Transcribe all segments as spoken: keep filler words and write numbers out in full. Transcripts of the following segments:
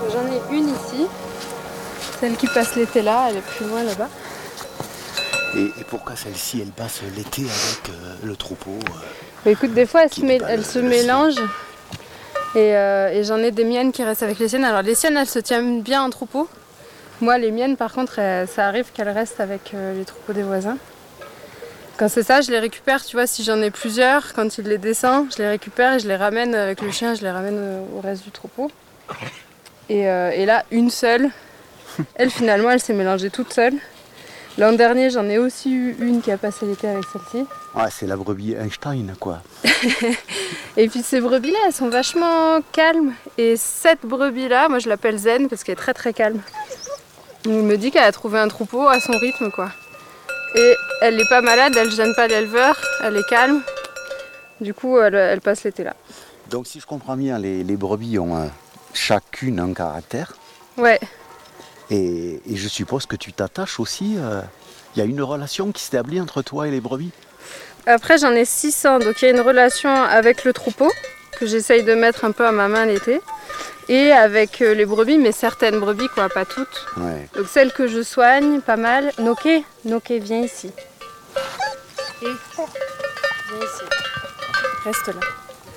J'en ai une ici. Celle qui passe l'été là, elle est plus loin là-bas. Et, et pourquoi celle-ci, elle passe l'été avec euh, le troupeau euh, bah, écoute, des fois, elle se, mêle, elle se mélange. Et, euh, et j'en ai des miennes qui restent avec les siennes. Alors les siennes, elles se tiennent bien en troupeau. Moi, les miennes, par contre, elles, ça arrive qu'elles restent avec euh, les troupeaux des voisins. Quand c'est ça, je les récupère, tu vois, si j'en ai plusieurs, quand il les descend, je les récupère et je les ramène avec le chien, je les ramène au, au reste du troupeau. Et, euh, et là, une seule, elle finalement, elle s'est mélangée toute seule. L'an dernier, j'en ai aussi eu une qui a passé l'été avec celle-ci. Ouais, c'est la brebis Einstein, quoi. Et puis ces brebis-là, elles sont vachement calmes. Et cette brebis-là, moi je l'appelle Zen parce qu'elle est très très calme. Il me dit qu'elle a trouvé un troupeau à son rythme, quoi. Et elle n'est pas malade, elle ne gêne pas l'éleveur, elle est calme. Du coup, elle, elle passe l'été là. Donc si je comprends bien, les, les brebis ont euh, chacune un caractère. Ouais. Et, et je suppose que tu t'attaches aussi. Il euh, y a une relation qui s'établit entre toi et les brebis. Après, j'en ai six cents, donc il y a une relation avec le troupeau que j'essaye de mettre un peu à ma main l'été. Et avec les brebis, mais certaines brebis, quoi, pas toutes. Ouais. Donc celles que je soigne, pas mal. Noké, Noké, viens ici. Et viens ici. Reste là.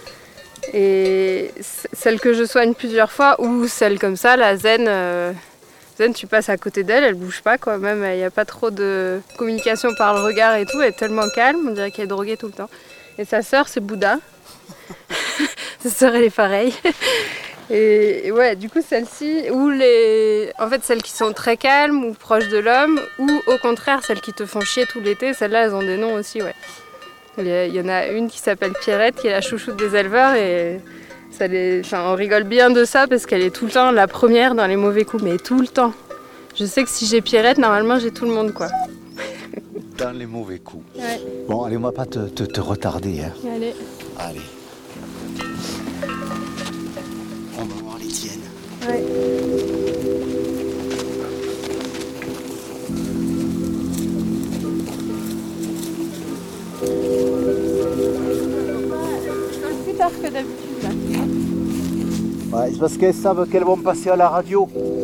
Et celles que je soigne plusieurs fois, ou celle comme ça, la Zen, euh, Zen, tu passes à côté d'elle, elle bouge pas, quoi. Même, il n'y a pas trop de communication par le regard et tout. Elle est tellement calme, on dirait qu'elle est droguée tout le temps. Et sa sœur, c'est Bouddha. Sa sœur, elle est pareille. Et ouais, du coup, celles-ci, ou les... en fait, celles qui sont très calmes ou proches de l'homme, ou au contraire, celles qui te font chier tout l'été, celles-là, elles ont des noms aussi, ouais. Il y en a une qui s'appelle Pierrette, qui est la chouchoute des éleveurs, et ça les... enfin, on rigole bien de ça parce qu'elle est tout le temps la première dans les mauvais coups, mais tout le temps. Je sais que si j'ai Pierrette, normalement, j'ai tout le monde, quoi. Dans les mauvais coups. Ouais. Bon, allez, on va pas te, te, te retarder. Hein. Allez. Allez. On va voir les tiennes. Ouais. Plus tard que d'habitude là. Ouais, c'est parce qu'elles savent qu'elles vont passer à la radio.